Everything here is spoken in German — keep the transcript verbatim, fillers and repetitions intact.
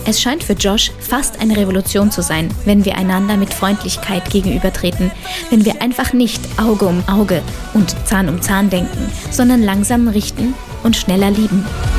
Es scheint für Josh fast eine Revolution zu sein, wenn wir einander mit Freundlichkeit gegenübertreten, wenn wir einfach nicht Auge um Auge und Zahn um Zahn denken, sondern langsam richten und schneller lieben.